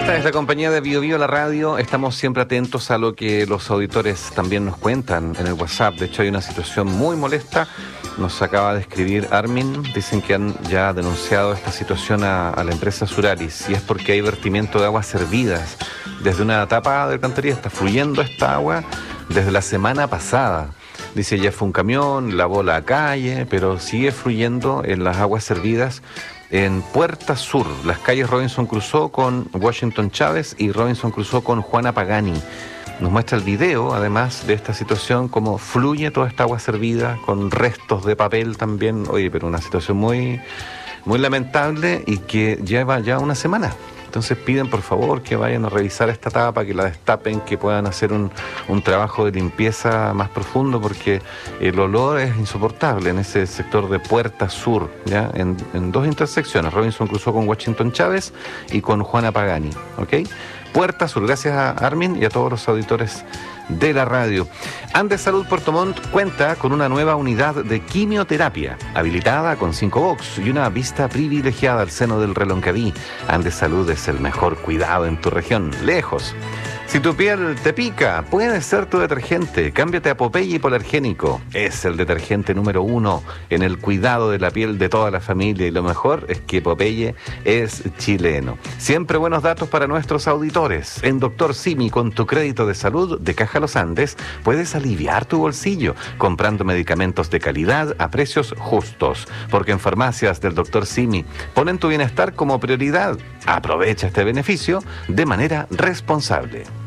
Esta es la compañía de Bio Bio, la radio. Estamos siempre atentos a lo que los auditores también nos cuentan en el WhatsApp. De hecho, hay una situación muy molesta. Nos acaba de escribir Armin. Dicen que han ya denunciado esta situación a la empresa Suralis, y es porque hay vertimiento de aguas servidas. Desde una tapa de alcantarilla está fluyendo esta agua desde la semana pasada. Dice, ya fue un camión, lavó la calle, pero sigue fluyendo en las aguas servidas en Puerta Sur. Las calles Robinson Crusoe con Washington Chávez y Robinson Crusoe con Juana Pagani. Nos muestra el video, además de esta situación, cómo fluye toda esta agua servida, con restos de papel también. Oye, pero una situación muy, muy lamentable y que lleva ya una semana. Entonces piden por favor que vayan a revisar esta tapa, que la destapen, que puedan hacer un trabajo de limpieza más profundo, porque el olor es insoportable en ese sector de Puerta Sur, ¿ya? En dos intersecciones, Robinson Crusoe con Washington Chávez y con Juana Pagani, ¿ok? Puerta Sur, gracias a Armin y a todos los auditores de la radio. Andes Salud Puerto Montt cuenta con una nueva unidad de quimioterapia, habilitada con 5 box y una vista privilegiada al seno del Reloncaví. Andes Salud es el mejor cuidado en tu región, lejos. Si tu piel te pica, puede ser tu detergente. Cámbiate a Popeye Hipoalergénico. Es el detergente número 1 en el cuidado de la piel de toda la familia. Y lo mejor es que Popeye es chileno. Siempre buenos datos para nuestros auditores. En Dr. Simi, con tu crédito de salud de Caja Los Andes, puedes aliviar tu bolsillo comprando medicamentos de calidad a precios justos. Porque en farmacias del Dr. Simi ponen tu bienestar como prioridad. Aprovecha este beneficio de manera responsable.